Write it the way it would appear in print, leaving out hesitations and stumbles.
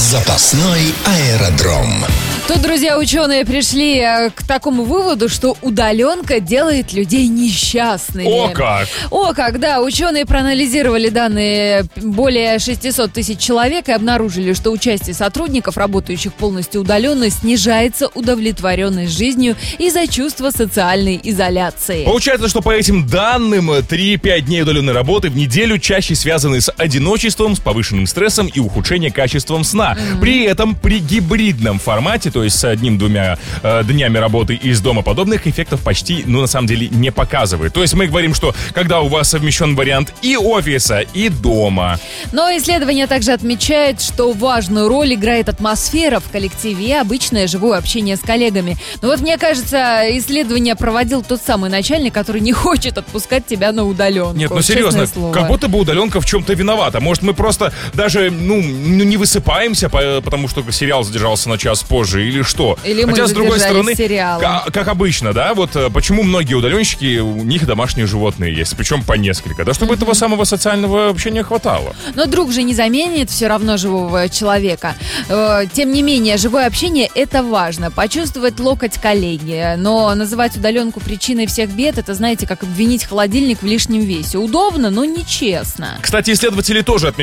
Запасной аэродром. Тут, друзья, ученые пришли к такому выводу, что удаленка делает людей несчастными. О как, да. Ученые проанализировали данные более 600 тысяч человек и обнаружили, что участие сотрудников, работающих полностью удаленно, снижается удовлетворенность жизнью из-за чувства социальной изоляции. Получается, что по этим данным 3-5 дней удаленной работы в неделю чаще связаны с одиночеством, с повышенным стрессом и ухудшением качества сна. При этом при гибридном формате, то есть с 1-2 днями работы из дома, подобных эффектов почти, на самом деле, не показывает. То есть мы говорим, что когда у вас совмещен вариант и офиса, и дома. Но исследование также отмечает, что важную роль играет атмосфера в коллективе и обычное живое общение с коллегами. Но вот мне кажется, исследование проводил тот самый начальник, который не хочет отпускать тебя на удаленку. Нет, серьезно, как будто бы удаленка в чем-то виновата. Может, мы просто даже, не высыпаемся, потому что сериал задержался на час позже, или что? Или Хотя, мы с другой стороны, сериалом. как обычно, да, вот почему многие удаленщики, у них домашние животные есть, причем по несколько, да, чтобы этого самого социального общения хватало. Но друг же не заменит все равно живого человека. Тем не менее, живое общение – это важно. Почувствовать локоть коллеги. Но называть удаленку причиной всех бед – это, знаете, как обвинить холодильник в лишнем весе. Удобно, но нечестно. Кстати, исследователи тоже отмечают,